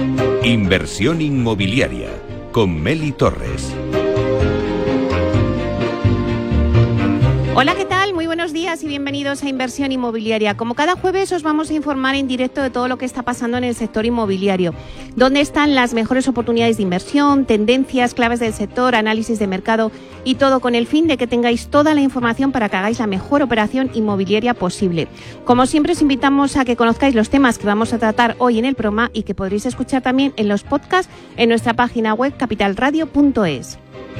Inversión inmobiliaria con Meli Torres. Hola, ¿qué tal? Muy buenos días y bienvenidos a Inversión Inmobiliaria. Como cada jueves os vamos a informar en directo de todo lo que está pasando en el sector inmobiliario. Dónde están las mejores oportunidades de inversión, tendencias, claves del sector, análisis de mercado y todo con el fin de que tengáis toda la información para que hagáis la mejor operación inmobiliaria posible. Como siempre os invitamos a que conozcáis los temas que vamos a tratar hoy en el programa y que podréis escuchar también en los podcasts en nuestra página web capitalradio.es.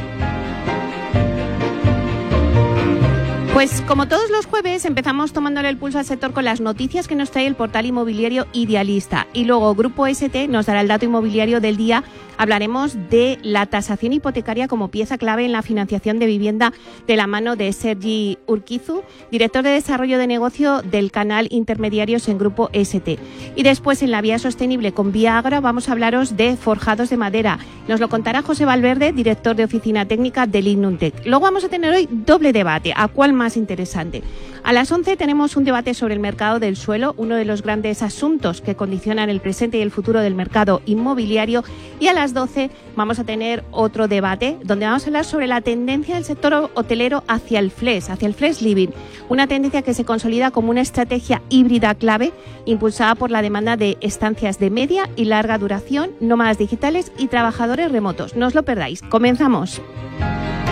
Pues como todos los jueves empezamos tomándole el pulso al sector con las noticias que nos trae el portal inmobiliario Idealista y luego Grupo ST nos dará el dato inmobiliario del día. Hablaremos de la tasación hipotecaria como pieza clave en la financiación de vivienda de la mano de Sergi Urquizu, director de desarrollo de negocio del canal Intermediarios en Grupo ST. Y después en la vía sostenible con Vía Agro vamos a hablaros de forjados de madera. Nos lo contará José Valverde, director de oficina técnica del Ignuntec. Luego vamos a tener hoy doble debate. ¿A cuál más interesante? A las 11 tenemos un debate sobre el mercado del suelo, uno de los grandes asuntos que condicionan el presente y el futuro del mercado inmobiliario. Y a las 12 vamos a tener otro debate donde vamos a hablar sobre la tendencia del sector hotelero hacia el flex living, una tendencia que se consolida como una estrategia híbrida clave impulsada por la demanda de estancias de media y larga duración, nómadas digitales y trabajadores remotos. No os lo perdáis. Comenzamos.